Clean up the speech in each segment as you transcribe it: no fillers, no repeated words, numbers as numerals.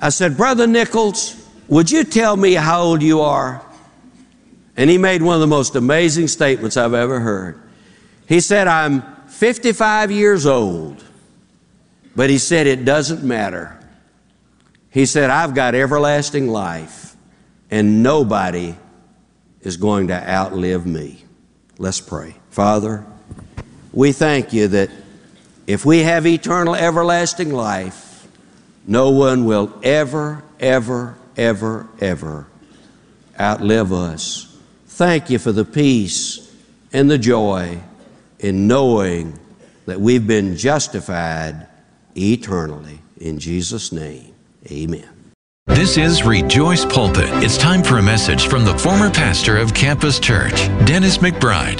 I said, Brother Nichols, would you tell me how old you are? And he made one of the most amazing statements I've ever heard. He said, I'm 55 years old, but he said, it doesn't matter. He said, I've got everlasting life, and nobody is going to outlive me. Let's pray. Father, we thank you that if we have eternal, everlasting life, no one will ever, ever, ever, ever outlive us. Thank you for the peace and the joy in knowing that we've been justified eternally. In Jesus' name, amen. This is Rejoice Pulpit. It's time for a message from the former pastor of Campus Church, Dennis McBride.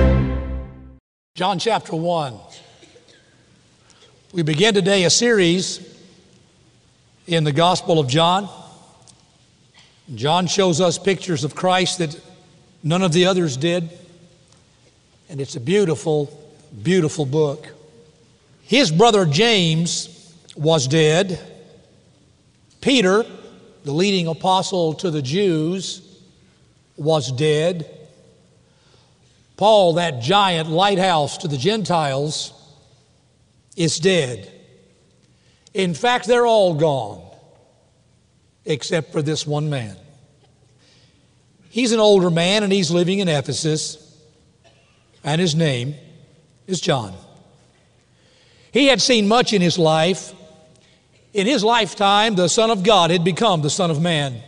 John chapter 1. We begin today a series in the Gospel of John. John shows us pictures of Christ that none of the others did. And it's a beautiful, beautiful book. His brother James was dead. Peter, the leading apostle to the Jews, was dead. Paul, that giant lighthouse to the Gentiles, is dead. In fact, they're all gone, except for this one man. He's an older man, and he's living in Ephesus, and his name is John. He had seen much in his life. In his lifetime, the Son of God had become the Son of Man.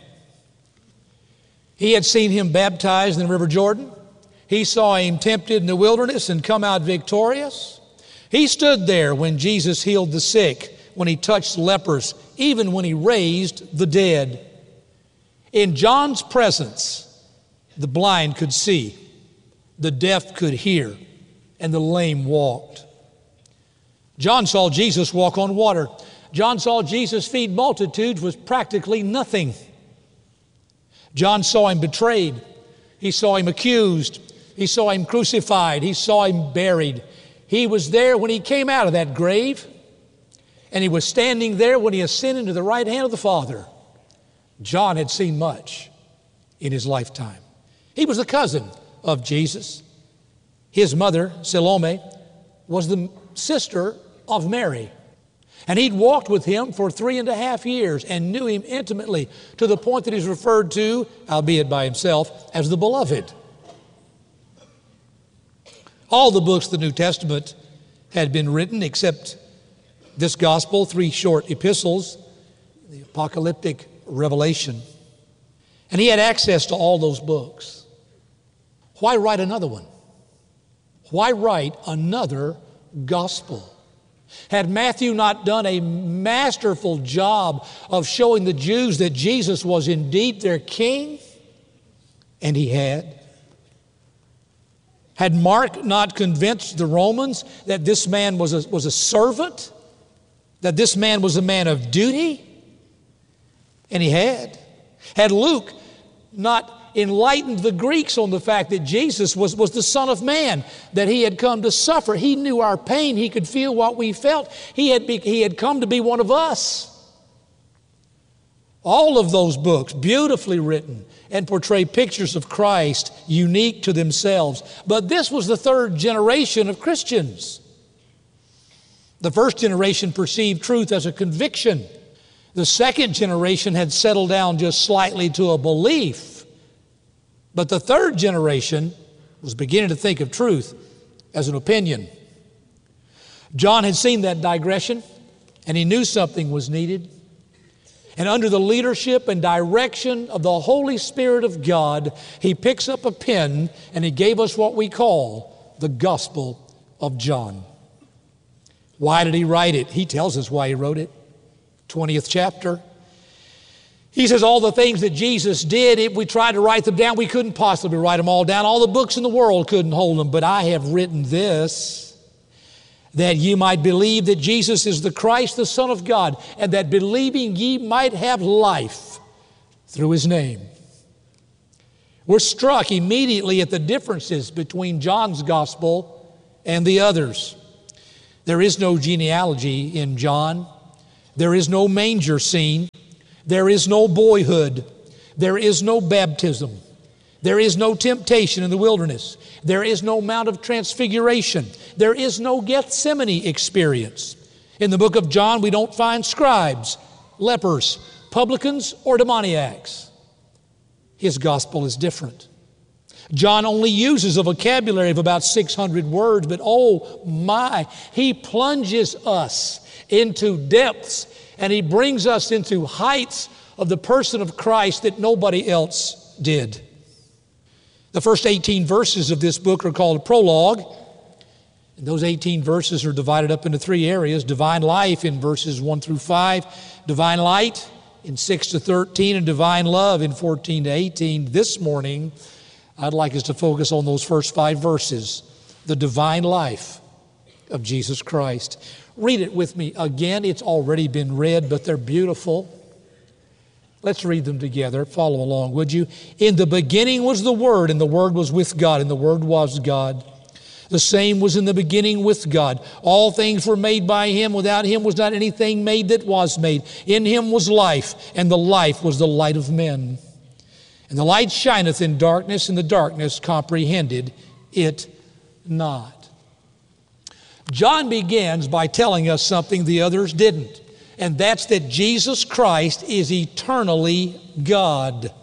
He had seen him baptized in the River Jordan. He saw him tempted in the wilderness and come out victorious. He stood there when Jesus healed the sick, when he touched lepers, even when he raised the dead. In John's presence, the blind could see, the deaf could hear, and the lame walked. John saw Jesus walk on water. John saw Jesus feed multitudes with practically nothing. John saw him betrayed. He saw him accused. He saw him crucified. He saw him buried. He was there when he came out of that grave, and he was standing there when he ascended to the right hand of the Father. John had seen much in his lifetime. He was the cousin of Jesus. His mother, Salome, was the sister of Mary. And he'd walked with him for 3.5 years and knew him intimately to the point that he's referred to, albeit by himself, as the beloved. All the books of the New Testament had been written except this gospel, 3 short epistles, the apocalyptic revelation. And he had access to all those books. Why write another one? Why write another gospel? Had Matthew not done a masterful job of showing the Jews that Jesus was indeed their king? And he had. Had Mark not convinced the Romans that this man was a servant? That this man was a man of duty? And he had. Had Luke not enlightened the Greeks on the fact that Jesus was the Son of Man, that he had come to suffer. He knew our pain. He could feel what we felt. He had come to be one of us. All of those books, beautifully written and portray pictures of Christ unique to themselves. But this was the 3rd generation of Christians. The first generation perceived truth as a conviction. The second generation had settled down just slightly to a belief. But the 3rd generation was beginning to think of truth as an opinion. John had seen that digression, and he knew something was needed. And under the leadership and direction of the Holy Spirit of God, he picks up a pen and he gave us what we call the Gospel of John. Why did he write it? He tells us why he wrote it. 20th chapter. He says all the things that Jesus did, if we tried to write them down, we couldn't possibly write them all down. All the books in the world couldn't hold them. But I have written this, that ye might believe that Jesus is the Christ, the Son of God, and that believing ye might have life through his name. We're struck immediately at the differences between John's gospel and the others. There is no genealogy in John. There is no manger scene. There is no boyhood. There is no baptism. There is no temptation in the wilderness. There is no Mount of Transfiguration. There is no Gethsemane experience. In the book of John, we don't find scribes, lepers, publicans, or demoniacs. His gospel is different. John only uses a vocabulary of about 600 words, but oh my, he plunges us into depths and he brings us into heights of the person of Christ that nobody else did. The first 18 verses of this book are called a prologue. And those 18 verses are divided up into three areas: divine life in verses 1 through 5, divine light in 6 to 13, and divine love in 14 to 18. This morning, I'd like us to focus on those first 5 verses, the divine life of Jesus Christ. Read it with me again. It's already been read, but they're beautiful. Let's read them together. Follow along, would you? In the beginning was the Word, and the Word was with God, and the Word was God. The same was in the beginning with God. All things were made by Him. Without Him was not anything made that was made. In Him was life, and the life was the light of men. And the light shineth in darkness, and the darkness comprehended it not. John begins by telling us something the others didn't, and that's that Jesus Christ is eternally God.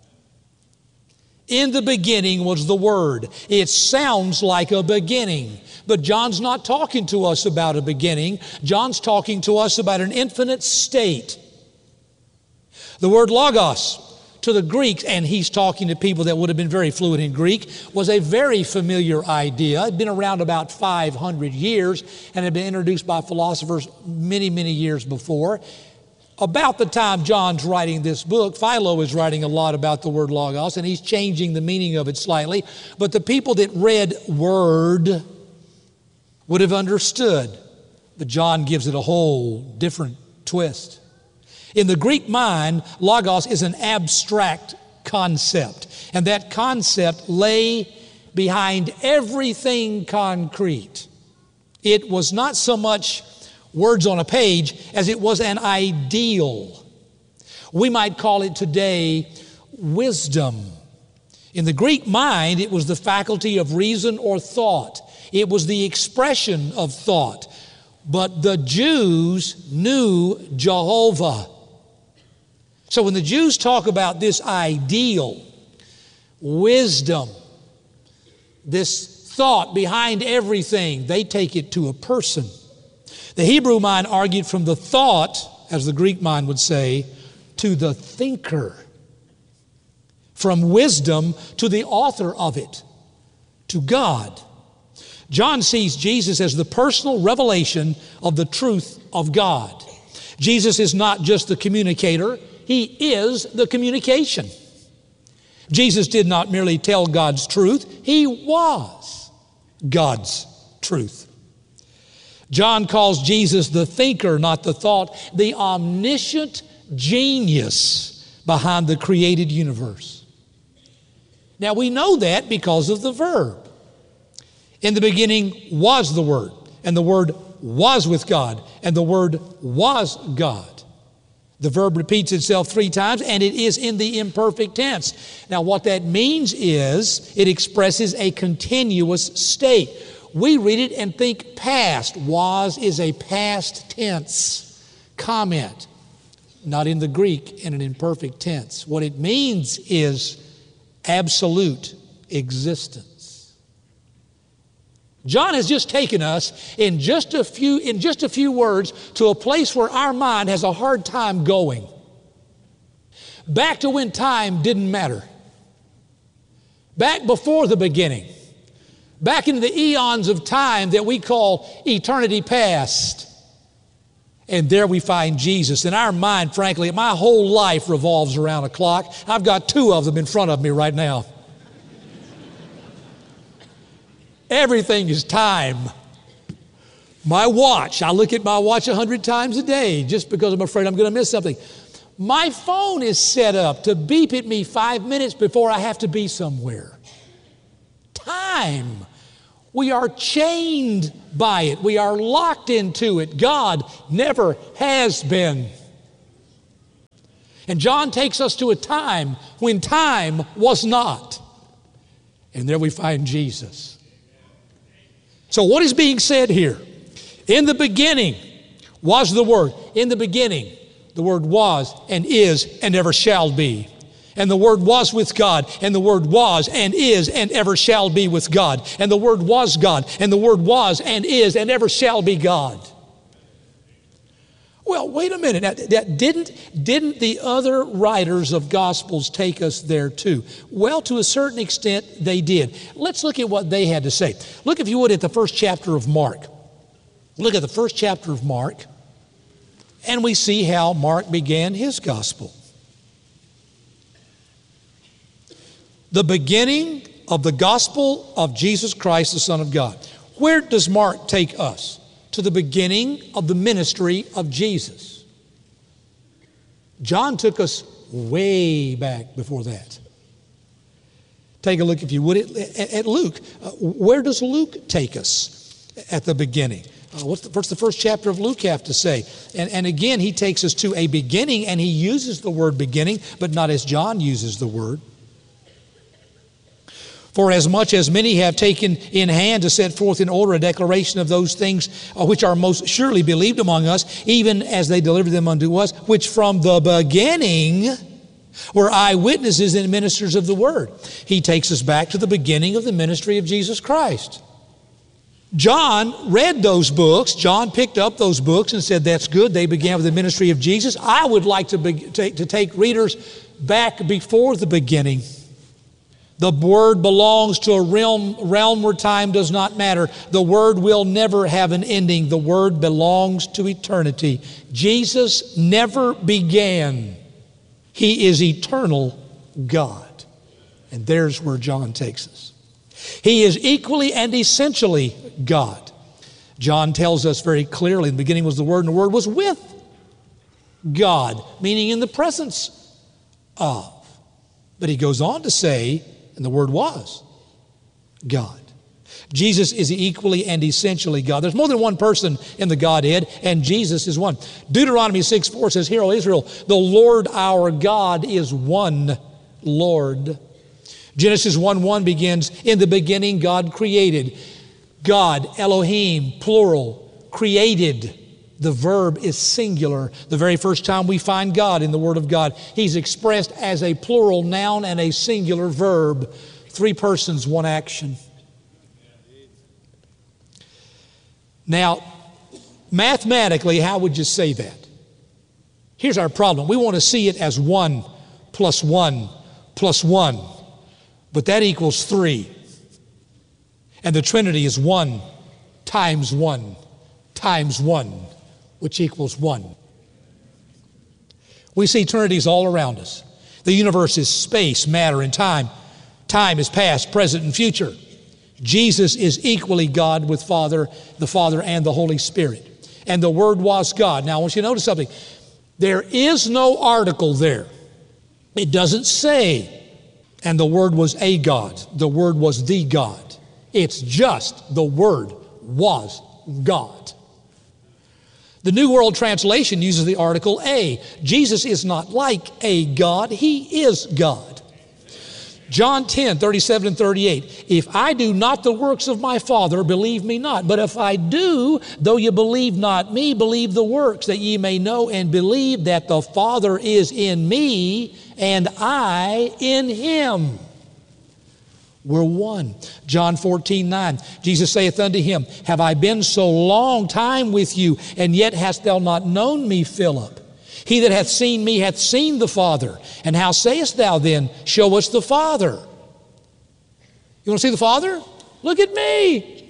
In the beginning was the Word. It sounds like a beginning, but John's not talking to us about a beginning. John's talking to us about an infinite state. The word logos to the Greeks, and he's talking to people that would have been very fluent in Greek, was a very familiar idea. It had been around about 500 years and had been introduced by philosophers many, many years before. About the time John's writing this book, Philo is writing a lot about the word logos, and he's changing the meaning of it slightly. But the people that read word would have understood. But John gives it a whole different twist. In the Greek mind, logos is an abstract concept, and that concept lay behind everything concrete. It was not so much words on a page as it was an ideal. We might call it today wisdom. In the Greek mind, it was the faculty of reason or thought. It was the expression of thought. But the Jews knew Jehovah. So when the Jews talk about this ideal, wisdom, this thought behind everything, they take it to a person. The Hebrew mind argued from the thought, as the Greek mind would say, to the thinker. From wisdom to the author of it, to God. John sees Jesus as the personal revelation of the truth of God. Jesus is not just the communicator, He is the communication. Jesus did not merely tell God's truth, He was God's truth. John calls Jesus the thinker, not the thought, the omniscient genius behind the created universe. Now we know that because of the verb. In the beginning was the Word, and the Word was with God, and the Word was God. The verb repeats itself 3 times, and it is in the imperfect tense. Now what that means is it expresses a continuous state. We read it and think past. Was is a past tense comment, not in the Greek in an imperfect tense. What it means is absolute existence. John has just taken us in just a few words to a place where our mind has a hard time going. Back to when time didn't matter. Back before the beginning. Back into the eons of time that we call eternity past. And there we find Jesus. In our mind, frankly, my whole life revolves around a clock. I've got 2 of them in front of me right now. Everything is time. My watch, I look at my watch 100 times a day just because I'm afraid I'm going to miss something. My phone is set up to beep at me 5 minutes before I have to be somewhere. Time. We are chained by it. We are locked into it. God never has been. And John takes us to a time when time was not. And there we find Jesus. So what is being said here? In the beginning was the Word. In the beginning, the Word was and is and ever shall be. And the Word was with God, and the Word was and is and ever shall be with God. And the Word was God, and the Word was and is and ever shall be God. Well, wait a minute. Now, didn't the other writers of Gospels take us there too? Well, to a certain extent, they did. Let's look at what they had to say. Look, if you would, at the first chapter of Mark. Look at the first chapter of Mark, and we see how Mark began his Gospel. The beginning of the Gospel of Jesus Christ, the Son of God. Where does Mark take us? To the beginning of the ministry of Jesus. John took us way back before that. Take a look, if you would, at Luke. Where does Luke take us at the beginning? What's the first chapter of Luke have to say? And again, he takes us to a beginning, and he uses the word beginning, but not as John uses the word. For as much as many have taken in hand to set forth in order a declaration of those things which are most surely believed among us, even as they delivered them unto us, which from the beginning were eyewitnesses and ministers of the word. He takes us back to the beginning of the ministry of Jesus Christ. John read those books. John picked up those books and said, that's good. They began with the ministry of Jesus. I would like to take readers back before the beginning. The Word belongs to a realm where time does not matter. The Word will never have an ending. The Word belongs to eternity. Jesus never began. He is eternal God. And there's where John takes us. He is equally and essentially God. John tells us very clearly, in the beginning was the Word, and the Word was with God, meaning in the presence of. But he goes on to say, and the Word was God. Jesus is equally and essentially God. There's more than one person in the Godhead, and Jesus is one. Deuteronomy 6:4 says, Hear, O Israel, the Lord our God is one Lord. Genesis 1:1 begins, in the beginning God created. God, Elohim, plural, created. The verb is singular. The very first time we find God in the Word of God, He's expressed as a plural noun and a singular verb. 3 persons, 1 action. Now, mathematically, how would you say that? Here's our problem. We want to see it as 1 plus 1 plus 1. But that equals 3. And the Trinity is 1 times 1 times 1. Which equals 1. We see trinities all around us. The universe is space, matter, and time. Time is past, present, and future. Jesus is equally God with the Father and the Holy Spirit. And the Word was God. Now, I want you to notice something. There is no article there. It doesn't say, and the Word was a God. The Word was the God. It's just the Word was God. The New World Translation uses the article a. Jesus is not like a God. He is God. John 10:37 and 38. If I do not the works of my Father, believe me not. But if I do, though you believe not me, believe the works, that ye may know and believe that the Father is in me and I in him. We're one. John 14:9. Jesus saith unto him, Have I been so long time with you, and yet hast thou not known me, Philip? He that hath seen me hath seen the Father. And how sayest thou then, Show us the Father? You want to see the Father? Look at me.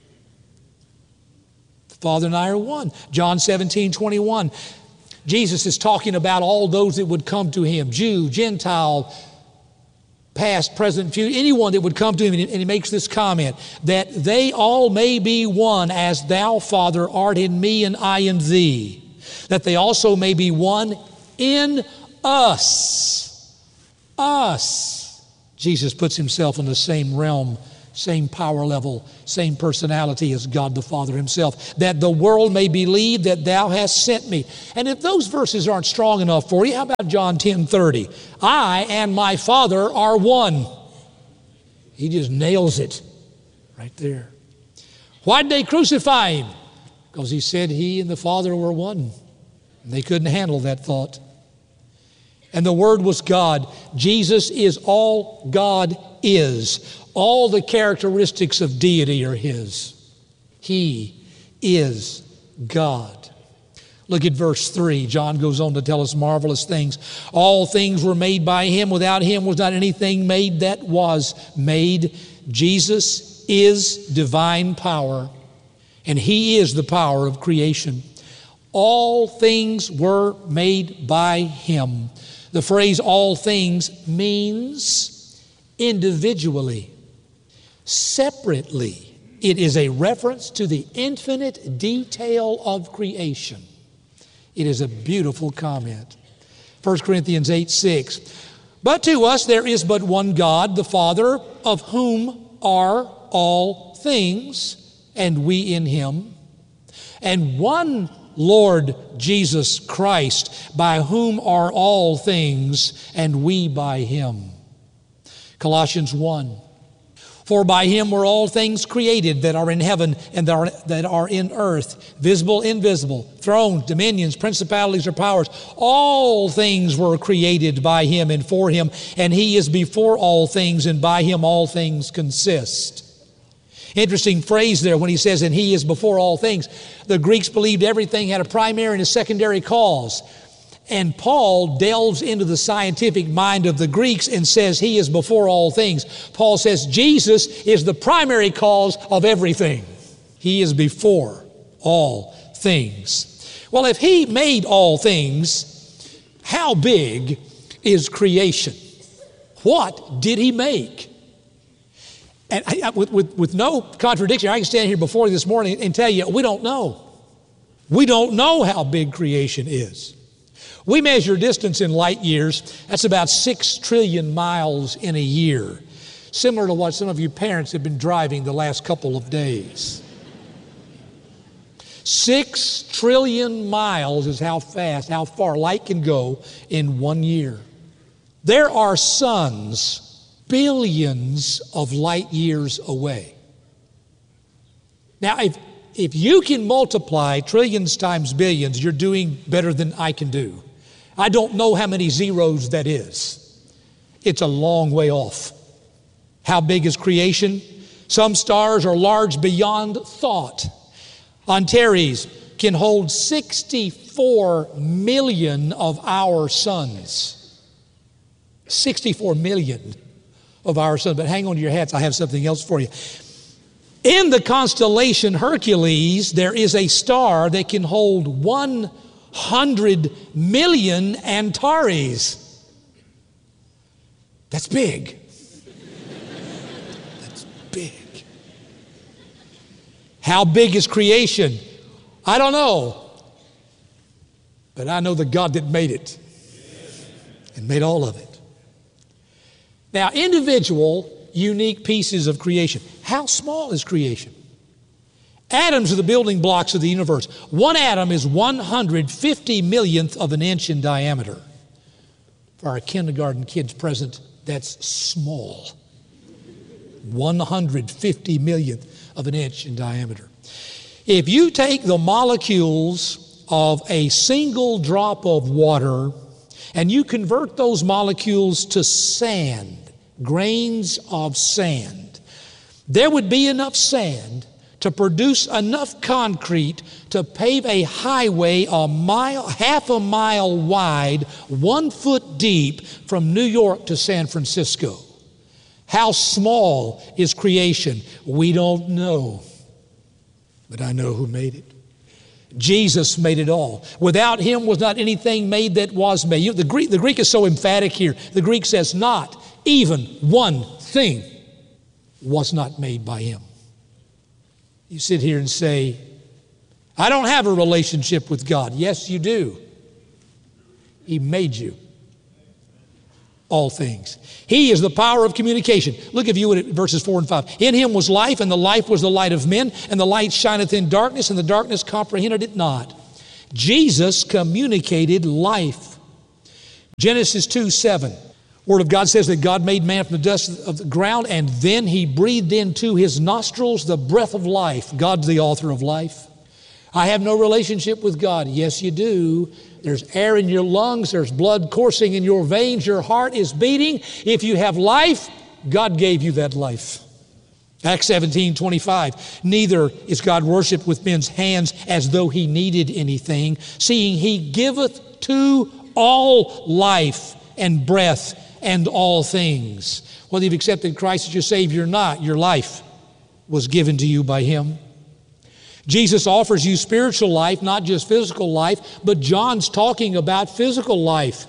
The Father and I are one. John 17:21. Jesus is talking about all those that would come to him, Jew, Gentile, past, present, future, anyone that would come to him, and he makes this comment, that they all may be one, as thou, Father, art in me and I in thee, that they also may be one in us. Us. Jesus puts himself in the same realm, same power level, same personality as God the Father himself, that the world may believe that thou hast sent me. And if those verses aren't strong enough for you, how about John 10:30? I and my Father are one. He just nails it right there. Why did they crucify him? Because he said he and the Father were one. And they couldn't handle that thought. And the Word was God. Jesus is all God is. All the characteristics of deity are His. He is God. Look at verse 3. John goes on to tell us marvelous things. All things were made by Him. Without Him was not anything made that was made. Jesus is divine power, and He is the power of creation. All things were made by Him. The phrase all things means individually, separately. It is a reference to the infinite detail of creation. It is a beautiful comment. 1 Corinthians 8:6. But to us there is but one God, the Father, of whom are all things, and we in Him, and one Lord Jesus Christ, by whom are all things, and we by Him. Colossians 1. For by Him were all things created that are in heaven and that are in earth, visible, invisible, thrones, dominions, principalities, or powers. All things were created by Him and for Him, and He is before all things, and by Him all things consist. Interesting phrase there when he says, and He is before all things. The Greeks believed everything had a primary and a secondary cause. And Paul delves into the scientific mind of the Greeks and says He is before all things. Paul says Jesus is the primary cause of everything. He is before all things. Well, if He made all things, how big is creation? What did He make? And with no contradiction, I can stand here before you this morning and tell you, we don't know. We don't know how big creation is. We measure distance in light years. That's about 6 trillion miles in a year, similar to what some of you parents have been driving the last couple of days. 6 trillion miles is how far light can go in 1 year. There are suns billions of light years away. Now, if you can multiply trillions times billions, you're doing better than I can do. I don't know how many zeros that is. It's a long way off. How big is creation? Some stars are large beyond thought. Antares can hold 64 million of our suns. 64 million of our suns. But hang on to your hats, I have something else for you. In the constellation Hercules, there is a star that can hold 100 million Antares. That's big. That's big. How big is creation? I don't know. But I know the God that made it and made all of it. Now, individual, unique pieces of creation. How small is creation? Atoms are the building blocks of the universe. One atom is 150 millionth of an inch in diameter. For our kindergarten kids present, that's small. 150 millionth of an inch in diameter. If you take the molecules of a single drop of water and you convert those molecules to sand, grains of sand, there would be enough sand to produce enough concrete to pave a highway half a mile wide, 1 foot deep from New York to San Francisco. How small is creation? We don't know, but I know who made it. Jesus made it all. Without Him was not anything made that was made. The Greek is so emphatic here. The Greek says not even one thing was not made by Him. You sit here and say, I don't have a relationship with God. Yes, you do. He made you. all things. He is the power of communication. Look if you would at verses 4 and 5. In him was life, and the life was the light of men, and the light shineth in darkness, and the darkness comprehended it not. Jesus communicated life. Genesis 2:7. Word of God says that God made man from the dust of the ground, and then he breathed into his nostrils the breath of life. God's the author of life. I have no relationship with God. Yes, you do. There's air in your lungs. There's blood coursing in your veins. Your heart is beating. If you have life, God gave you that life. Acts 17:25. Neither is God worshipped with men's hands as though he needed anything, seeing he giveth to all life and breath and all things. Whether you've accepted Christ as your Savior or not, your life was given to you by him. Jesus offers you spiritual life, not just physical life, but John's talking about physical life.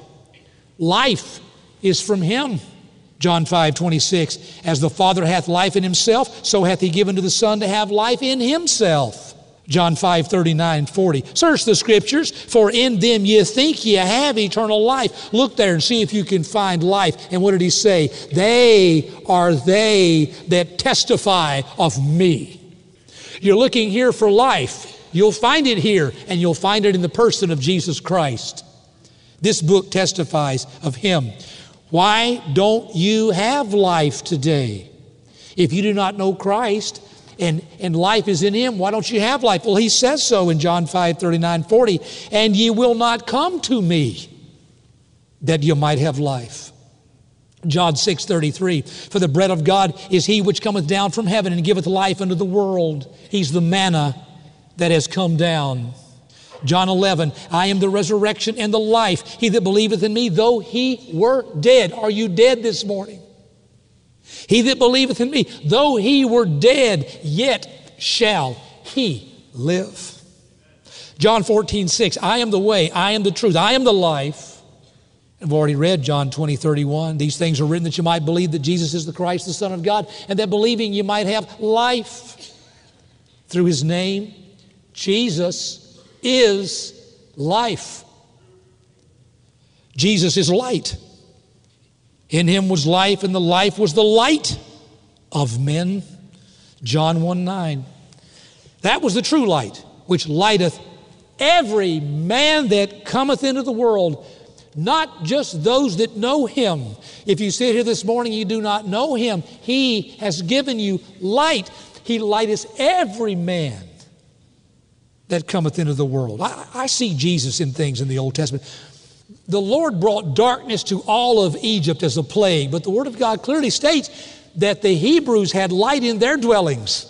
Life is from him. John 5:26, as the Father hath life in himself, so hath he given to the Son to have life in himself. John 5:39-40. Search the Scriptures, for in them ye think ye have eternal life. Look there and see if you can find life. And what did he say? They are they that testify of me. You're looking here for life. You'll find it here, and you'll find it in the person of Jesus Christ. This book testifies of him. Why don't you have life today? If you do not know Christ and life is in him, why don't you have life? Well, he says so in John 5:39-40, and ye will not come to me that you might have life. John 6:33, for the bread of God is he which cometh down from heaven and giveth life unto the world. He's the manna that has come down. John 11, I am the resurrection and the life. He that believeth in me, though he were dead. Are you dead this morning? He that believeth in me, though he were dead, yet shall he live. John 14:6, I am the way, I am the truth, I am the life. I've already read John 20:31. These things are written that you might believe that Jesus is the Christ, the Son of God, and that believing you might have life through his name. Jesus is life. Jesus is light. In him was life, and the life was the light of men. John 1:9. That was the true light, which lighteth every man that cometh into the world. Not just those that know him. If you sit here this morning and you do not know him, he has given you light. He lighteth every man that cometh into the world. I see Jesus in things in the Old Testament. The Lord brought darkness to all of Egypt as a plague, but the Word of God clearly states that the Hebrews had light in their dwellings.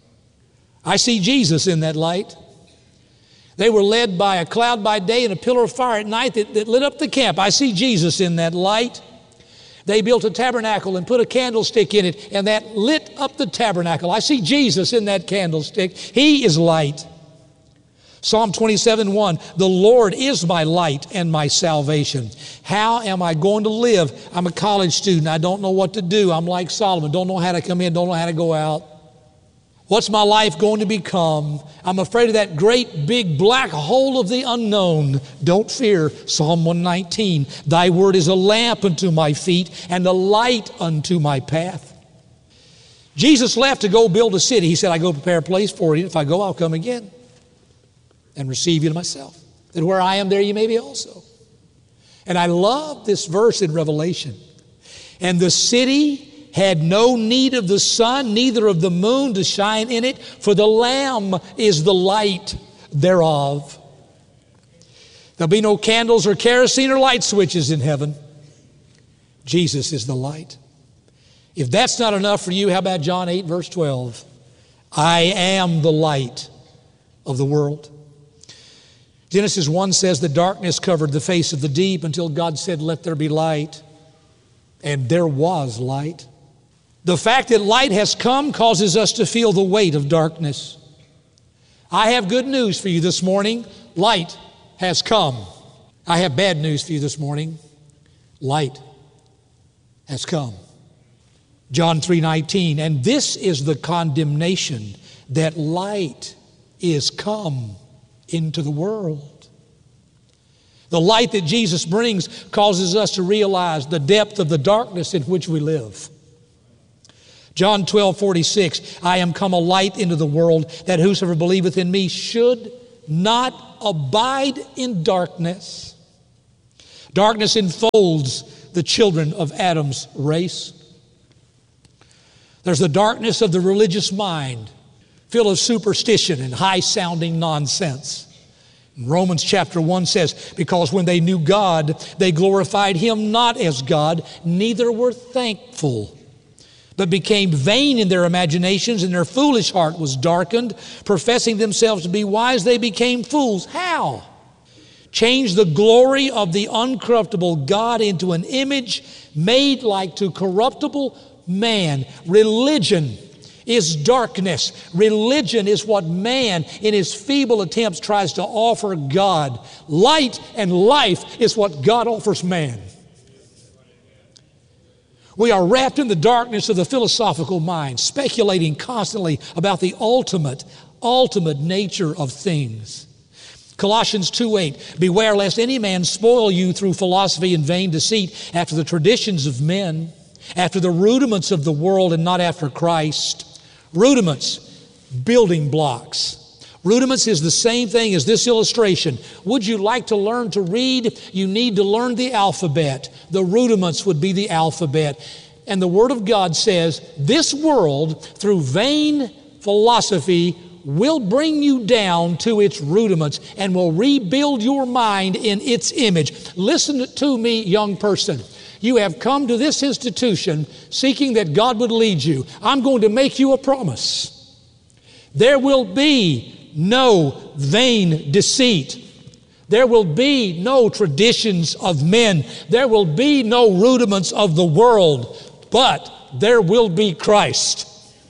I see Jesus in that light. They were led by a cloud by day and a pillar of fire at night that lit up the camp. I see Jesus in that light. They built a tabernacle and put a candlestick in it, and that lit up the tabernacle. I see Jesus in that candlestick. He is light. Psalm 27:1, the Lord is my light and my salvation. How am I going to live? I'm a college student. I don't know what to do. I'm like Solomon. Don't know how to come in. Don't know how to go out. What's my life going to become? I'm afraid of that great big black hole of the unknown. Don't fear. Psalm 119, thy word is a lamp unto my feet and a light unto my path. Jesus left to go build a city. He said, I go prepare a place for you. If I go, I'll come again and receive you to myself, that where I am, there you may be also. And I love this verse in Revelation. And the city had no need of the sun, neither of the moon to shine in it, for the Lamb is the light thereof. There'll be no candles or kerosene or light switches in heaven. Jesus is the light. If that's not enough for you, how about John 8, verse 12? I am the light of the world. Genesis 1 says the darkness covered the face of the deep until God said, let there be light. And there was light. The fact that light has come causes us to feel the weight of darkness. I have good news for you this morning. Light has come. I have bad news for you this morning. Light has come. John 3:19, and this is the condemnation, that light is come into the world. The light that Jesus brings causes us to realize the depth of the darkness in which we live. John 12:46, I am come a light into the world, that whosoever believeth in me should not abide in darkness. Darkness enfolds the children of Adam's race. There's the darkness of the religious mind, full of superstition and high-sounding nonsense. Romans chapter 1 says, because when they knew God, they glorified Him not as God, neither were thankful, but became vain in their imaginations, and their foolish heart was darkened. Professing themselves to be wise, they became fools. How? Change the glory of the uncorruptible God into an image made like to corruptible man. Religion is darkness. Religion is what man, in his feeble attempts, tries to offer God. Light and life is what God offers man. We are wrapped in the darkness of the philosophical mind, speculating constantly about the ultimate nature of things. Colossians 2:8, beware lest any man spoil you through philosophy and vain deceit, after the traditions of men, after the rudiments of the world and not after Christ. Rudiments, building blocks. Rudiments is the same thing as this illustration. Would you like to learn to read? You need to learn the alphabet. The rudiments would be the alphabet. And the Word of God says, this world, through vain philosophy, will bring you down to its rudiments and will rebuild your mind in its image. Listen to me, young person. You have come to this institution seeking that God would lead you. I'm going to make you a promise. There will be no vain deceit. There will be no traditions of men. There will be no rudiments of the world, but there will be Christ.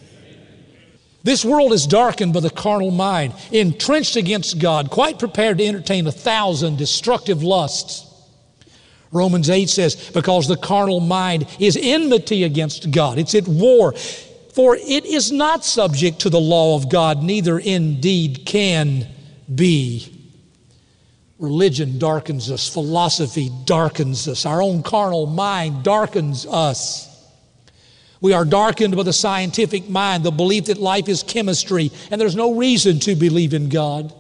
This world is darkened by the carnal mind, entrenched against God, quite prepared to entertain 1,000 destructive lusts. Romans 8 says, because the carnal mind is enmity against God. It's at war. For it is not subject to the law of God, neither indeed can be. Religion darkens us. Philosophy darkens us. Our own carnal mind darkens us. We are darkened by the scientific mind, the belief that life is chemistry, and there's no reason to believe in God.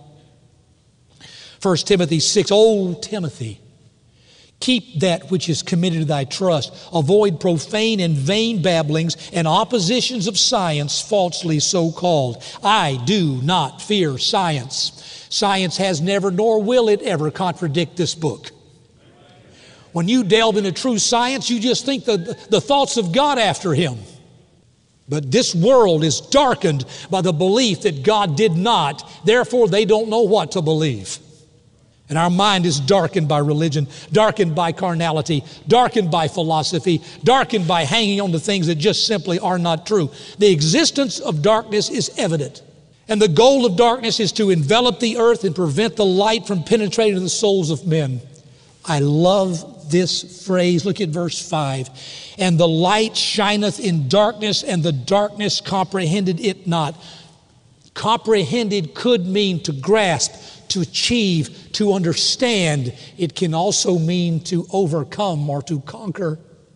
1 Timothy 6, O Timothy, keep that which is committed to thy trust. Avoid profane and vain babblings and oppositions of science, falsely so called. I do not fear science. Science has never, nor will it ever, contradict this book. When you delve into true science, you just think the thoughts of God after Him. But this world is darkened by the belief that God did not. Therefore, they don't know what to believe. And our mind is darkened by religion, darkened by carnality, darkened by philosophy, darkened by hanging on to things that just simply are not true. The existence of darkness is evident. And the goal of darkness is to envelop the earth and prevent the light from penetrating the souls of men. I love this phrase. Look at verse 5. And the light shineth in darkness, and the darkness comprehended it not. Comprehended could mean to grasp, to achieve, to understand. It can also mean to overcome or to conquer.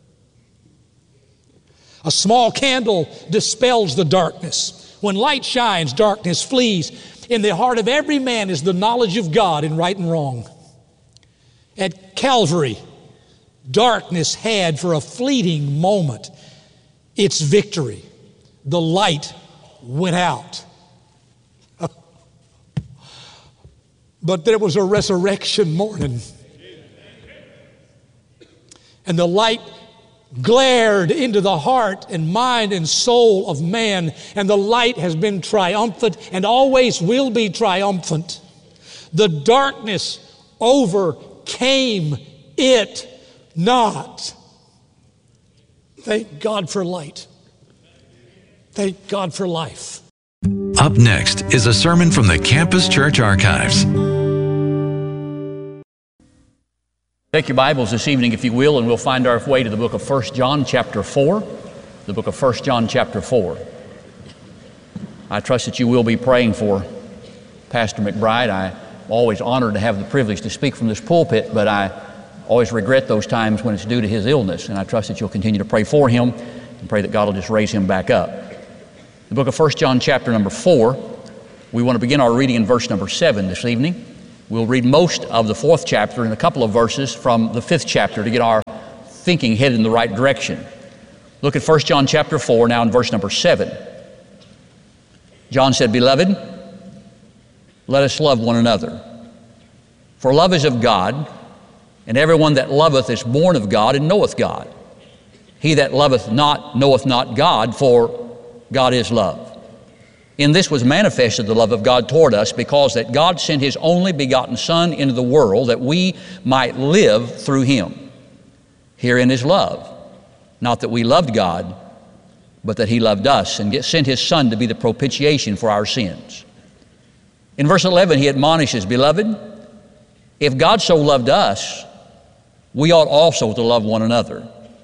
A small candle dispels the darkness. When light shines, darkness flees. In the heart of every man is the knowledge of God in right and wrong. At Calvary, darkness had for a fleeting moment its victory. The light went out. But there was a resurrection morning. And the light glared into the heart and mind and soul of man. And the light has been triumphant and always will be triumphant. The darkness overcame it not. Thank God for light. Thank God for life. Up next is a sermon from the Campus Church Archives. Take your Bibles this evening, if you will, and we'll find our way to the book of 1 John chapter 4. The book of 1 John chapter 4. I trust that you will be praying for Pastor McBride. I always honored to have the privilege to speak from this pulpit, but I always regret those times when it's due to his illness, and I trust that you'll continue to pray for him and pray that God will just raise him back up. The book of 1 John chapter number 4, we want to begin our reading in verse number 7 this evening. We'll read most of the 4th chapter and a couple of verses from the 5th chapter to get our thinking headed in the right direction. Look at 1 John chapter 4 now in verse number 7. John said, "Beloved, let us love one another. For love is of God, and everyone that loveth is born of God and knoweth God. He that loveth not knoweth not God, for God is love. In this was manifested the love of God toward us, because that God sent His only begotten Son into the world, that we might live through Him. Herein is love, not that we loved God, but that He loved us, and sent His Son to be the propitiation for our sins." In verse 11, he admonishes, "Beloved, if God so loved us, we ought also to love one another.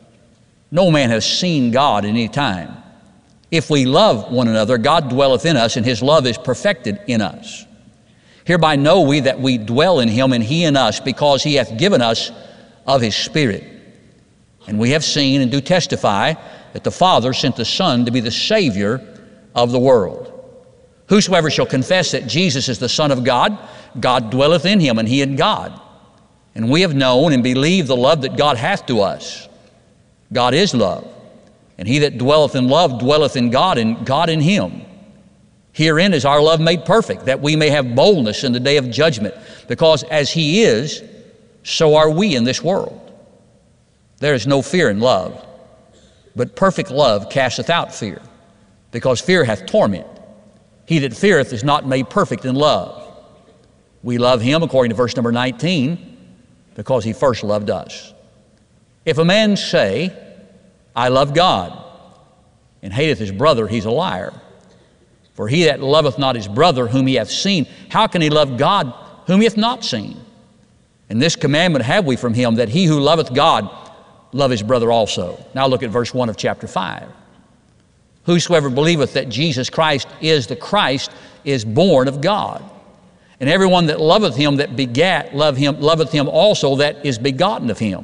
No man has seen God at any time. If we love one another, God dwelleth in us, and His love is perfected in us. Hereby know we that we dwell in Him, and He in us, because He hath given us of His Spirit. And we have seen and do testify that the Father sent the Son to be the Savior of the world. Whosoever shall confess that Jesus is the Son of God, God dwelleth in him, and he in God. And we have known and believed the love that God hath to us. God is love, and he that dwelleth in love dwelleth in God, and God in him. Herein is our love made perfect, that we may have boldness in the day of judgment, because as He is, so are we in this world. There is no fear in love, but perfect love casteth out fear, because fear hath torment. He that feareth is not made perfect in love. We love Him, according to verse number 19, because He first loved us. If a man say, I love God, and hateth his brother, he's a liar. For he that loveth not his brother whom he hath seen, how can he love God whom he hath not seen? And this commandment have we from Him, that he who loveth God love his brother also. Now look at verse 1 of chapter 5. Whosoever believeth that Jesus Christ is the Christ is born of God. And everyone that loveth Him that begat loveth Him also that is begotten of Him.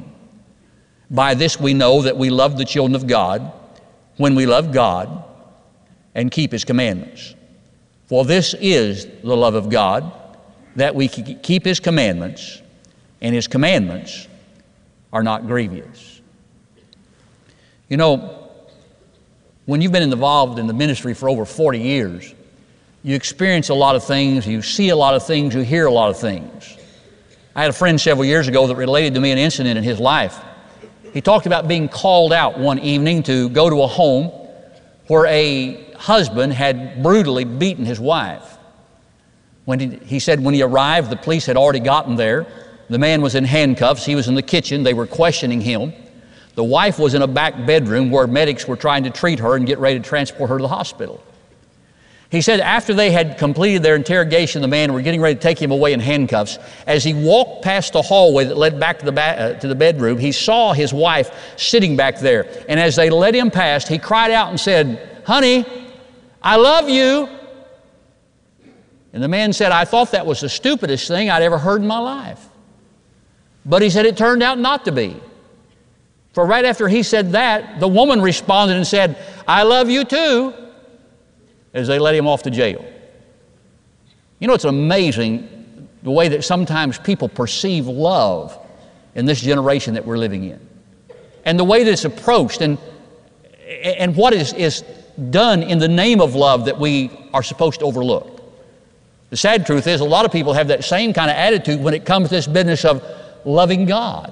By this we know that we love the children of God, when we love God and keep His commandments. For this is the love of God, that we keep His commandments, and His commandments are not grievous. You know, when you've been involved in the ministry for over 40 years, you experience a lot of things, you see a lot of things, you hear a lot of things. I had a friend several years ago that related to me an incident in his life. He talked about being called out one evening to go to a home where a husband had brutally beaten his wife. He said when he arrived, the police had already gotten there. The man was in handcuffs. He was in the kitchen. They were questioning him. The wife was in a back bedroom where medics were trying to treat her and get ready to transport her to the hospital. He said after they had completed their interrogation, the man were getting ready to take him away in handcuffs. As he walked past the hallway that led back to the bedroom, he saw his wife sitting back there. And as they led him past, he cried out and said, "Honey, I love you." And the man said, "I thought that was the stupidest thing I'd ever heard in my life." But he said it turned out not to be. For right after he said that, the woman responded and said, "I love you too," as they let him off to jail. You know, it's amazing the way that sometimes people perceive love in this generation that we're living in, and the way that it's approached, and what is done in the name of love that we are supposed to overlook. The sad truth is a lot of people have that same kind of attitude when it comes to this business of loving God.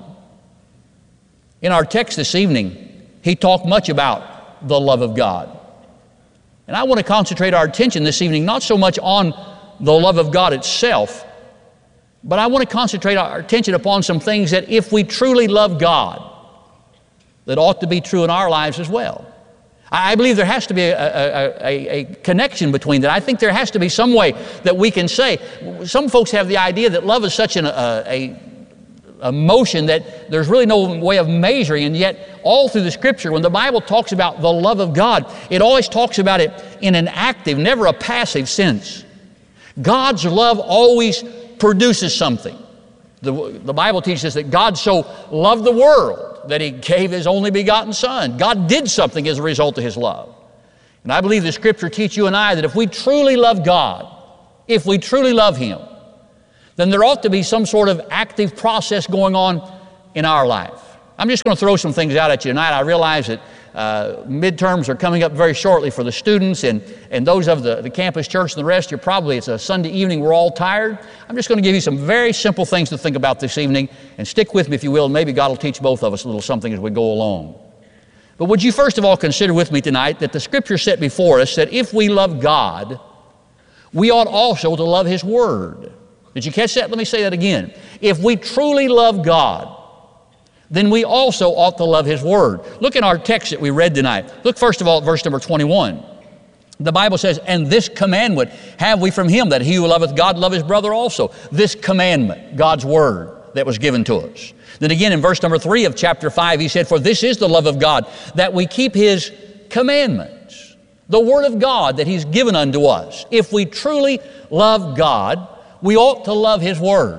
In our text this evening, he talked much about the love of God. And I want to concentrate our attention this evening not so much on the love of God itself, but I want to concentrate our attention upon some things that if we truly love God, that ought to be true in our lives as well. I believe there has to be a connection between that. I think there has to be some way that we can say, some folks have the idea that love is such a emotion that there's really no way of measuring, and yet all through the Scripture, when the Bible talks about the love of God, it always talks about it in an active, never a passive sense. God's love always produces something. The Bible teaches us that God so loved the world that He gave His only begotten Son. God did something as a result of His love. And I believe the Scripture teaches you and I that if we truly love God, if we truly love Him, then there ought to be some sort of active process going on in our life. I'm just going to throw some things out at you tonight. I realize that midterms are coming up very shortly for the students and those of the campus church and the rest. It's a Sunday evening, we're all tired. I'm just going to give you some very simple things to think about this evening, and stick with me if you will, and maybe God will teach both of us a little something as we go along. But would you first of all consider with me tonight that the Scripture set before us that if we love God, we ought also to love His Word. Did you catch that? Let me say that again. If we truly love God, then we also ought to love His Word. Look in our text that we read tonight. Look first of all at verse number 21. The Bible says, "And this commandment have we from Him, that he who loveth God love his brother also." This commandment, God's Word that was given to us. Then again in verse number 3 of chapter 5, He said, "For this is the love of God, that we keep His commandments." The Word of God that He's given unto us. If we truly love God, we ought to love His Word.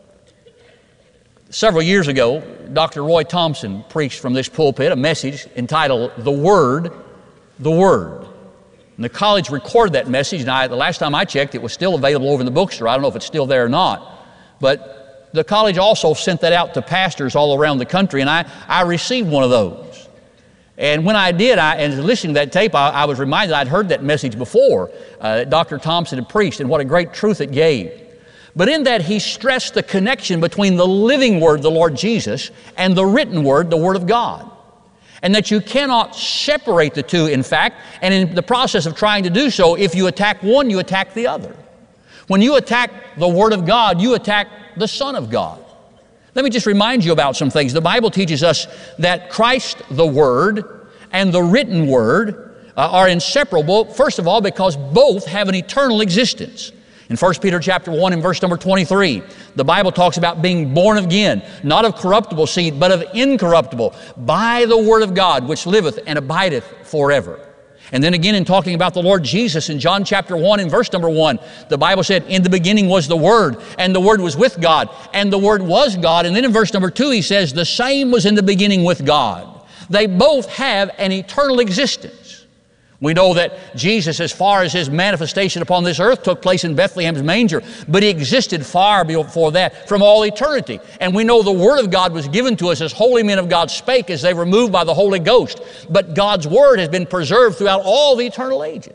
Several years ago, Dr. Roy Thompson preached from this pulpit a message entitled, "The Word, the Word." And the college recorded that message, and the last time I checked, it was still available over in the bookstore. I don't know if it's still there or not. But the college also sent that out to pastors all around the country, and I received one of those. And when I did, and listening to that tape, I was reminded I'd heard that message before that Dr. Thompson had preached, and what a great truth it gave. But in that, he stressed the connection between the living Word, the Lord Jesus, and the written Word, the Word of God. And that you cannot separate the two, in fact, and in the process of trying to do so, if you attack one, you attack the other. When you attack the Word of God, you attack the Son of God. Let me just remind you about some things. The Bible teaches us that Christ, the Word, and the written Word are inseparable, first of all, because both have an eternal existence. In 1 Peter chapter 1 and verse number 23, the Bible talks about being born again, not of corruptible seed, but of incorruptible, by the Word of God, which liveth and abideth forever. And then again in talking about the Lord Jesus in John chapter 1 and verse number 1, the Bible said, "In the beginning was the Word, and the Word was with God, and the Word was God." And then in verse number 2 he says, "The same was in the beginning with God." They both have an eternal existence. We know that Jesus, as far as His manifestation upon this earth, took place in Bethlehem's manger, but He existed far before that, from all eternity. And we know the Word of God was given to us as holy men of God spake, as they were moved by the Holy Ghost. But God's Word has been preserved throughout all the eternal ages.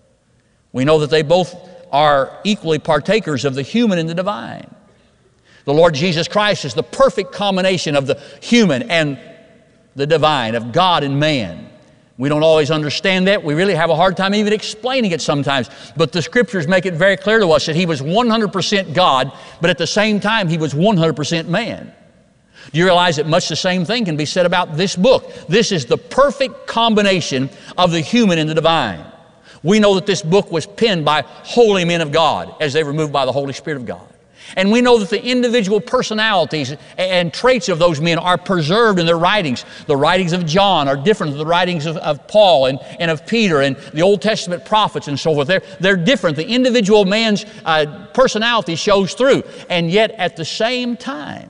We know that they both are equally partakers of the human and the divine. The Lord Jesus Christ is the perfect combination of the human and the divine, of God and man. We don't always understand that. We really have a hard time even explaining it sometimes. But the Scriptures make it very clear to us that He was 100% God, but at the same time He was 100% man. Do you realize that much the same thing can be said about this book? This is the perfect combination of the human and the divine. We know that this book was penned by holy men of God as they were moved by the Holy Spirit of God. And we know that the individual personalities and traits of those men are preserved in their writings. The writings of John are different than the writings of Paul and of Peter and the Old Testament prophets and so forth. They're different. The individual man's personality shows through. And yet at the same time,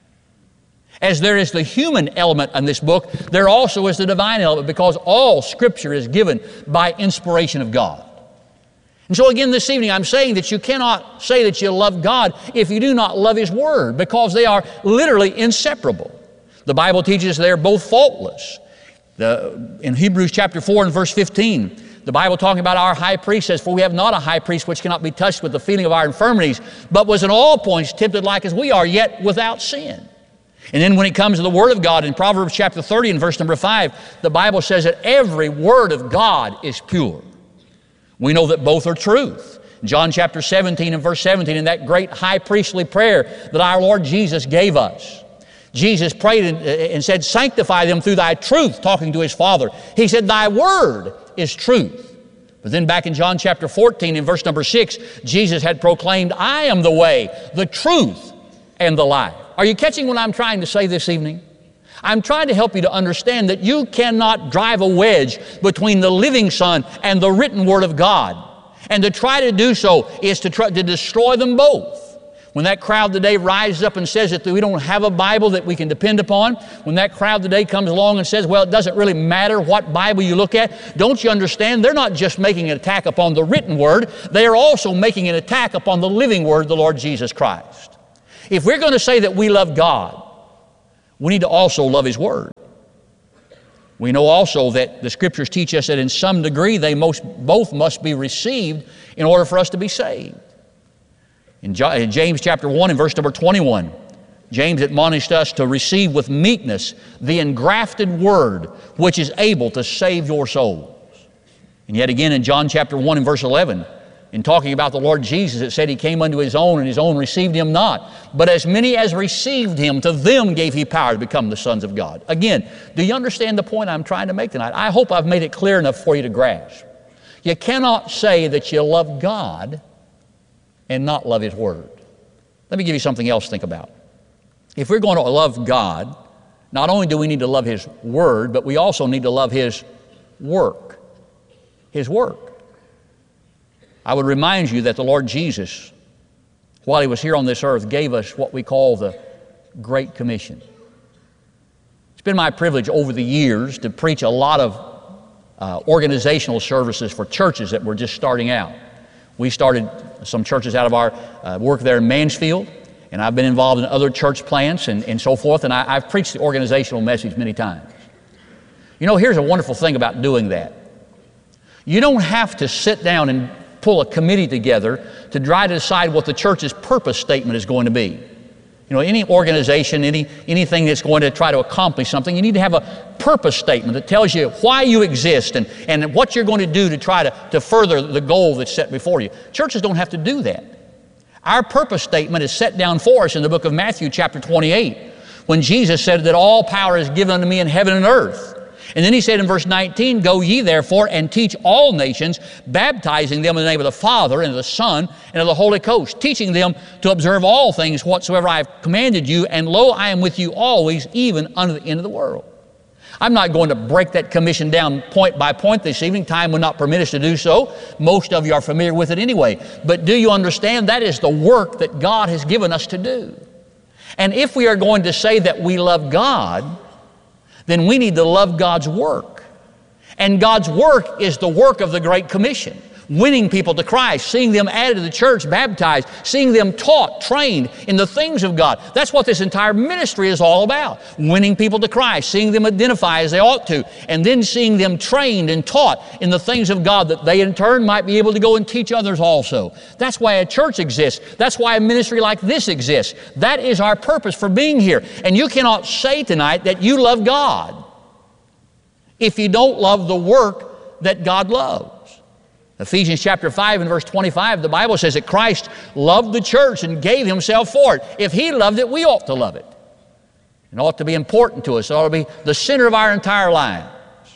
as there is the human element in this book, there also is the divine element, because all Scripture is given by inspiration of God. And so again this evening I'm saying that you cannot say that you love God if you do not love His Word, because they are literally inseparable. The Bible teaches they're both faultless. In Hebrews chapter 4 and verse 15, the Bible talking about our high priest says, "For we have not a high priest which cannot be touched with the feeling of our infirmities, but was in all points tempted like as we are, yet without sin." And then when it comes to the Word of God, in Proverbs chapter 30 and verse number 5, the Bible says that every word of God is pure. We know that both are truth. John chapter 17 and verse 17, in that great high priestly prayer that our Lord Jesus gave us, Jesus prayed and said, "Sanctify them through Thy truth," talking to His Father. He said, "Thy Word is truth." But then back in John chapter 14 in verse number 6, Jesus had proclaimed, "I am the way, the truth, and the life." Are you catching what I'm trying to say this evening? I'm trying to help you to understand that you cannot drive a wedge between the living Son and the written Word of God. And to try to do so is to try to destroy them both. When that crowd today rises up and says that we don't have a Bible that we can depend upon, when that crowd today comes along and says, well, it doesn't really matter what Bible you look at, don't you understand? They're not just making an attack upon the written Word, they are also making an attack upon the living Word, the Lord Jesus Christ. If we're going to say that we love God, we need to also love His Word. We know also that the Scriptures teach us that in some degree they both must be received in order for us to be saved. In James chapter 1 and verse number 21, James admonished us to receive with meekness the engrafted Word which is able to save your souls. And yet again in John chapter 1 and verse 11, in talking about the Lord Jesus, it said He came unto His own, and His own received Him not. But as many as received Him, to them gave He power to become the sons of God. Again, do you understand the point I'm trying to make tonight? I hope I've made it clear enough for you to grasp. You cannot say that you love God and not love His Word. Let me give you something else to think about. If we're going to love God, not only do we need to love His Word, but we also need to love His work. His work. I would remind you that the Lord Jesus, while He was here on this earth, gave us what we call the Great Commission. It's been my privilege over the years to preach a lot of organizational services for churches that were just starting out. We started some churches out of our work there in Mansfield, and I've been involved in other church plants and so forth, and I've preached the organizational message many times. You know, here's a wonderful thing about doing that. You don't have to sit down and pull a committee together to try to decide what the church's purpose statement is going to be. You know, any organization, anything that's going to try to accomplish something, you need to have a purpose statement that tells you why you exist and what you're going to do to try to further the goal that's set before you. Churches don't have to do that. Our purpose statement is set down for us in the book of Matthew chapter 28, when Jesus said that all power is given unto me in heaven and earth. And then He said in verse 19, go ye therefore and teach all nations, baptizing them in the name of the Father and of the Son and of the Holy Ghost, teaching them to observe all things whatsoever I have commanded you, and lo, I am with you always, even unto the end of the world. I'm not going to break that commission down point by point this evening. Time will not permit us to do so. Most of you are familiar with it anyway. But do you understand that is the work that God has given us to do? And if we are going to say that we love God, then we need to love God's work. And God's work is the work of the Great Commission. Winning people to Christ, seeing them added to the church, baptized, seeing them taught, trained in the things of God. That's what this entire ministry is all about. Winning people to Christ, seeing them identify as they ought to, and then seeing them trained and taught in the things of God that they in turn might be able to go and teach others also. That's why a church exists. That's why a ministry like this exists. That is our purpose for being here. And you cannot say tonight that you love God if you don't love the work that God loves. Ephesians chapter 5 and verse 25, the Bible says that Christ loved the church and gave Himself for it. If He loved it, we ought to love it. It ought to be important to us. It ought to be the center of our entire lives.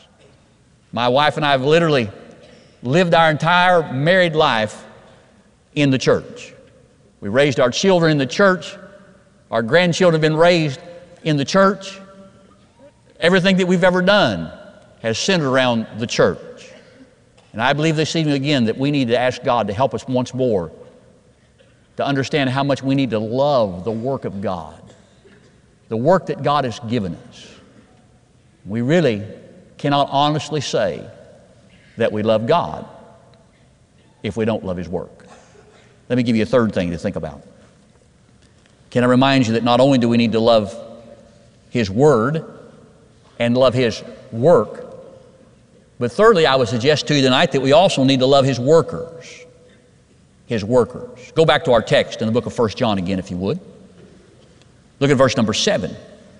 My wife and I have literally lived our entire married life in the church. We raised our children in the church. Our grandchildren have been raised in the church. Everything that we've ever done has centered around the church. And I believe this evening again that we need to ask God to help us once more to understand how much we need to love the work of God, the work that God has given us. We really cannot honestly say that we love God if we don't love His work. Let me give you a third thing to think about. Can I remind you that not only do we need to love His Word and love His work, but thirdly, I would suggest to you tonight that we also need to love His workers. His workers. Go back to our text in the book of 1 John again, if you would. Look at verse number 7.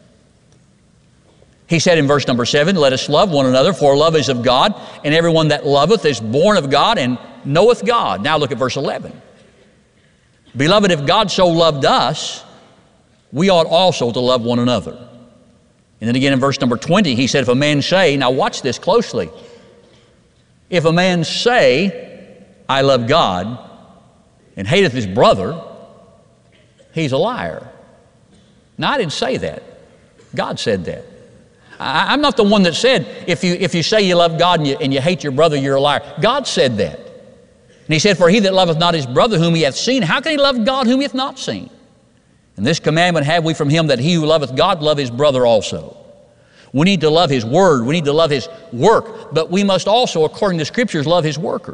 He said in verse number 7, let us love one another, for love is of God, and everyone that loveth is born of God and knoweth God. Now look at verse 11. Beloved, if God so loved us, we ought also to love one another. And then again in verse number 20, he said, if a man say, now watch this closely, if a man say, I love God, and hateth his brother, he's a liar. Now, I didn't say that. God said that. I'm not the one that said, if you say you love God and you hate your brother, you're a liar. God said that. And he said, for he that loveth not his brother whom he hath seen, how can he love God whom he hath not seen? And this commandment have we from him, that he who loveth God love his brother also. We need to love his word. We need to love his work. But we must also, according to Scriptures, love his workers.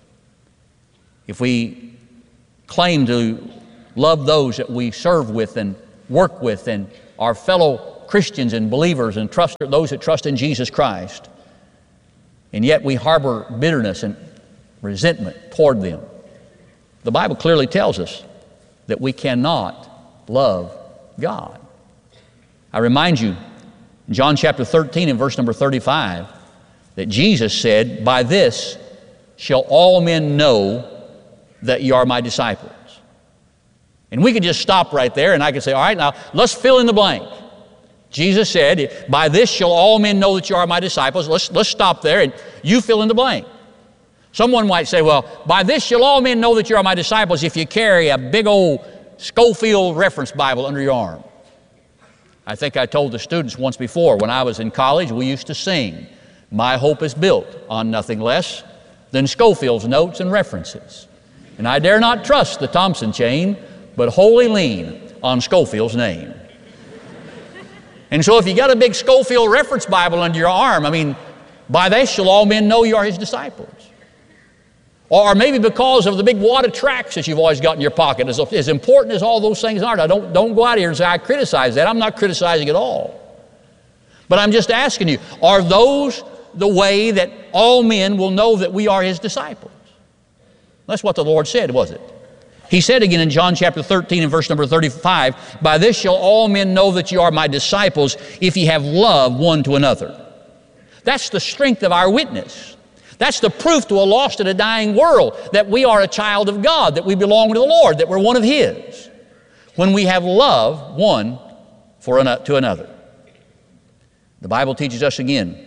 If we claim to love those that we serve with and work with and our fellow Christians and believers and those that trust in Jesus Christ, and yet we harbor bitterness and resentment toward them, the Bible clearly tells us that we cannot love God. I remind you, in John chapter 13 and verse number 35, that Jesus said, by this shall all men know that ye are my disciples. And we could just stop right there and I could say, all right, now let's fill in the blank. Jesus said, by this shall all men know that you are my disciples. Let's stop there and you fill in the blank. Someone might say, well, by this shall all men know that you are my disciples if you carry a big old Scofield Reference Bible under your arm. I think I told the students once before, when I was in college, we used to sing, my hope is built on nothing less than Scofield's notes and references. And I dare not trust the Thompson chain, but wholly lean on Scofield's name. And so if you got a big Scofield Reference Bible under your arm, I mean, by this shall all men know you are his disciples. Or maybe because of the big wad of tracts that you've always got in your pocket. As important as all those things are, now don't go out here and say, I criticize that. I'm not criticizing at all. But I'm just asking you, are those the way that all men will know that we are his disciples? That's what the Lord said, was it? He said again in John chapter 13 and verse number 35, by this shall all men know that you are my disciples, if ye have love one to another. That's the strength of our witness. That's the proof to a lost and a dying world that we are a child of God, that we belong to the Lord, that we're one of his. When we have love one to another. The Bible teaches us again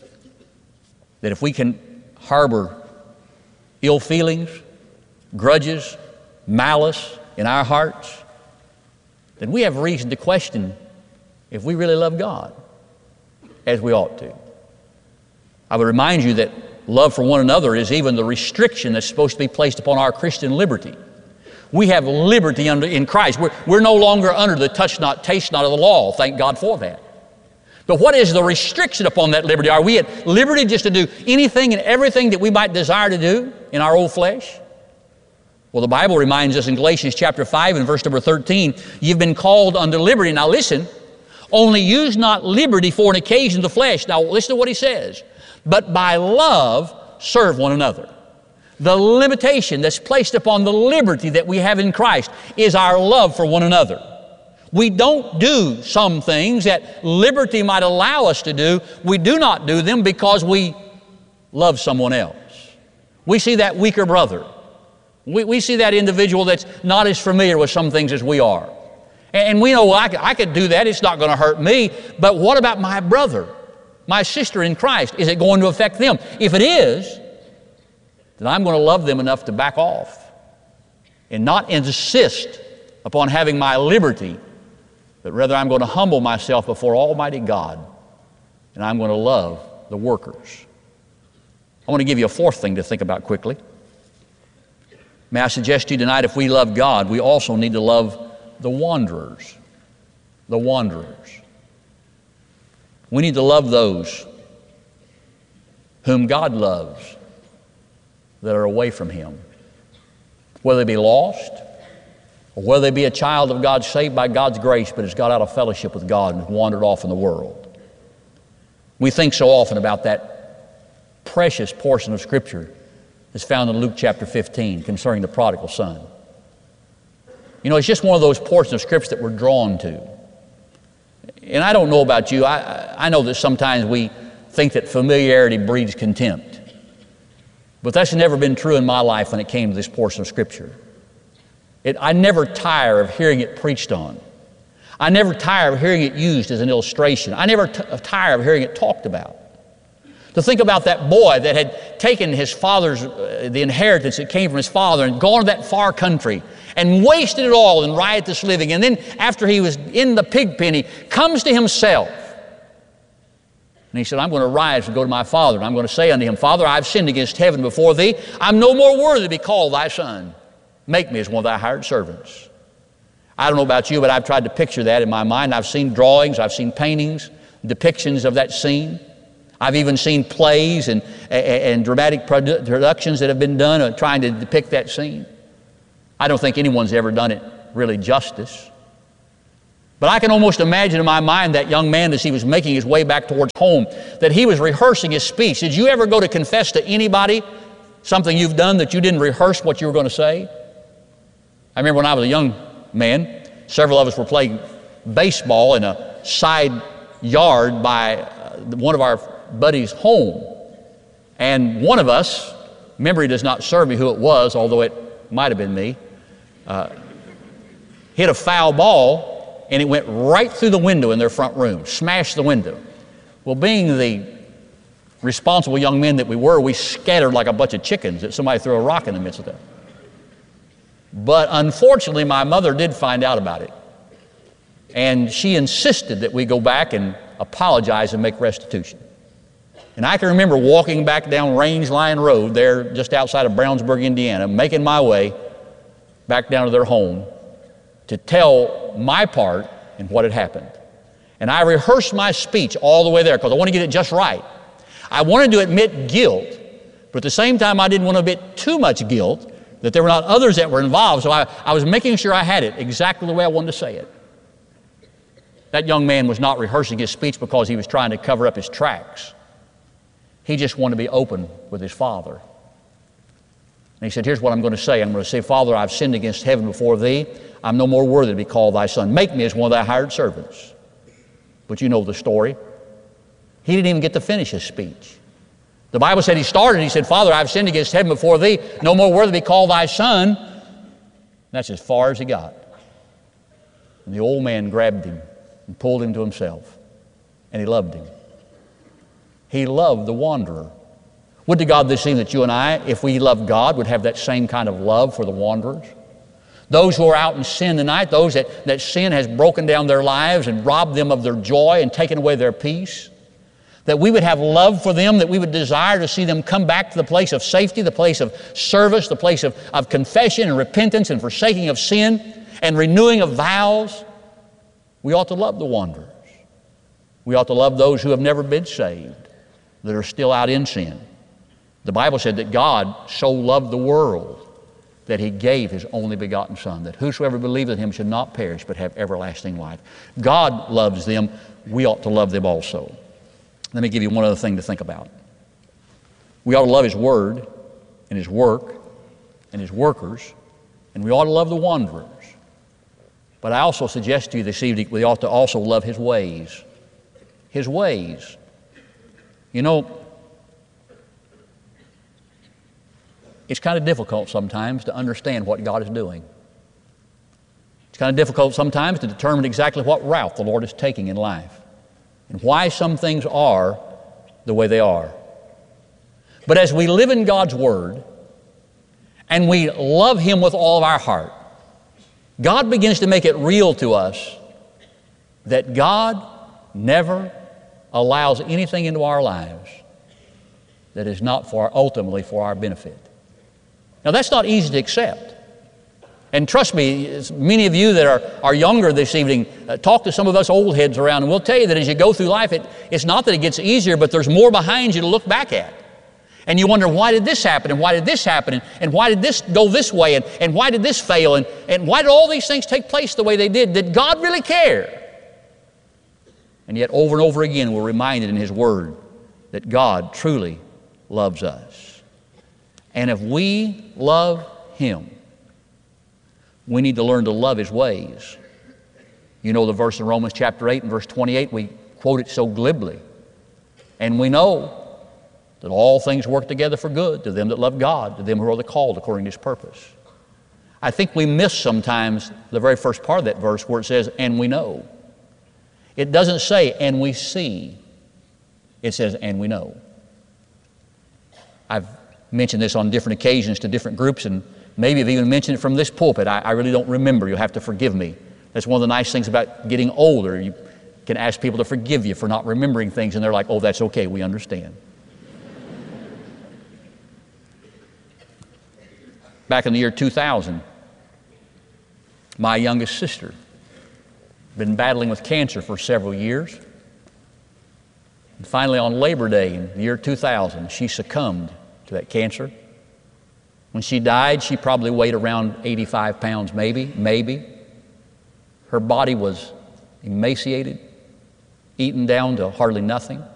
that if we can harbor ill feelings, grudges, malice in our hearts, then we have reason to question if we really love God as we ought to. I would remind you that love for one another is even the restriction that's supposed to be placed upon our Christian liberty. We have liberty in Christ. We're no longer under the touch not, taste not of the law. Thank God for that. But what is the restriction upon that liberty? Are we at liberty just to do anything and everything that we might desire to do in our old flesh? Well, the Bible reminds us in Galatians chapter 5 and verse number 13, you've been called unto liberty. Now listen, only use not liberty for an occasion of the flesh. Now listen to what he says. But by love serve one another. The limitation that's placed upon the liberty that we have in Christ is our love for one another. We don't do some things that liberty might allow us to do. We do not do them because we love someone else. We see that weaker brother. We see that individual that's not as familiar with some things as we are. And we know, well, I could do that. It's not going to hurt me. But what about my brother, my sister in Christ? Is it going to affect them? If it is, then I'm going to love them enough to back off and not insist upon having my liberty, but rather I'm going to humble myself before Almighty God, and I'm going to love the workers. I want to give you a fourth thing to think about quickly. May I suggest to you tonight, if we love God, we also need to love the wanderers. The wanderers. We need to love those whom God loves that are away from him. Whether they be lost, or whether they be a child of God saved by God's grace but has got out of fellowship with God and has wandered off in the world. We think so often about that precious portion of Scripture that's found in Luke chapter 15 concerning the prodigal son. You know, it's just one of those portions of Scripture that we're drawn to. And I don't know about you, I know that sometimes we think that familiarity breeds contempt. But that's never been true in my life when it came to this portion of Scripture. I never tire of hearing it preached on. I never tire of hearing it used as an illustration. I never tire of hearing it talked about. To think about that boy that had taken his father's, the inheritance that came from his father and gone to that far country and wasted it all in riotous living. And then after he was in the pig pen, he comes to himself. And he said, I'm going to rise and go to my father, and I'm going to say unto him, Father, I've sinned against heaven before thee. I'm no more worthy to be called thy son. Make me as one of thy hired servants. I don't know about you, but I've tried to picture that in my mind. I've seen drawings, I've seen paintings, depictions of that scene. I've even seen plays and dramatic productions that have been done trying to depict that scene. I don't think anyone's ever done it really justice. But I can almost imagine in my mind that young man as he was making his way back towards home, that he was rehearsing his speech. Did you ever go to confess to anybody something you've done that you didn't rehearse what you were going to say? I remember when I was a young man, several of us were playing baseball in a side yard by one of our buddies' home. And one of us, memory does not serve me who it was, although it might have been me, hit a foul ball, and it went right through the window in their front room, smashed the window. Well, being the responsible young men that we were, we scattered like a bunch of chickens that somebody threw a rock in the midst of them. But unfortunately, my mother did find out about it. And she insisted that we go back and apologize and make restitution. And I can remember walking back down Range Line Road there just outside of Brownsburg, Indiana, making my way back down to their home to tell my part in what had happened. And I rehearsed my speech all the way there because I want to get it just right. I wanted to admit guilt, but at the same time I didn't want to admit too much guilt, that there were not others that were involved, so I was making sure I had it exactly the way I wanted to say it. That young man was not rehearsing his speech because he was trying to cover up his tracks. He just wanted to be open with his Father. And he said, here's what I'm going to say. I'm going to say, Father, I've sinned against heaven before thee. I'm no more worthy to be called thy son. Make me as one of thy hired servants. But you know the story. He didn't even get to finish his speech. The Bible said he started, he said, Father, I've sinned against heaven before thee. No more worthy to be called thy son. That's as far as he got. And the old man grabbed him and pulled him to himself. And he loved him. He loved the wanderer. Would to God this seem that you and I, if we love God, would have that same kind of love for the wanderers? Those who are out in sin tonight, those that sin has broken down their lives and robbed them of their joy and taken away their peace, that we would have love for them, that we would desire to see them come back to the place of safety, the place of service, the place of confession and repentance and forsaking of sin and renewing of vows. We ought to love the wanderers. We ought to love those who have never been saved, that are still out in sin. The Bible said that God so loved the world that he gave his only begotten Son, that whosoever believeth in him should not perish but have everlasting life. God loves them. We ought to love them also. Let me give you one other thing to think about. We ought to love his word and his work and his workers, and we ought to love the wanderers. But I also suggest to you this evening we ought to also love his ways. His ways. You know, it's kind of difficult sometimes to understand what God is doing. It's kind of difficult sometimes to determine exactly what route the Lord is taking in life and why some things are the way they are. But as we live in God's Word and we love him with all of our heart, God begins to make it real to us that God never allows anything into our lives that is not ultimately for our benefit. Now that's not easy to accept. And trust me, many of you that are younger this evening, talk to some of us old heads around, and we'll tell you that as you go through life, it's not that it gets easier, but there's more behind you to look back at. And you wonder, why did this happen, and why did this happen, and why did this go this way, and why did this fail, and why did all these things take place the way they did? Did God really care? And yet over and over again we're reminded in his word that God truly loves us. And if we love him, we need to learn to love his ways. You know the verse in Romans chapter 8 and verse 28, we quote it so glibly. And we know that all things work together for good to them that love God, to them who are the called according to his purpose. I think we miss sometimes the very first part of that verse where it says, and we know. It doesn't say, and we see. It says, and we know. I've mentioned this on different occasions to different groups, and maybe I've even mentioned it from this pulpit. I really don't remember. You'll have to forgive me. That's one of the nice things about getting older. You can ask people to forgive you for not remembering things, and they're like, oh, that's okay, we understand. Back in the year 2000, my youngest sister had been battling with cancer for several years. And finally, on Labor Day in the year 2000, she succumbed to that cancer. When she died, she probably weighed around 85 pounds, maybe. Her body was emaciated, eaten down to hardly nothing.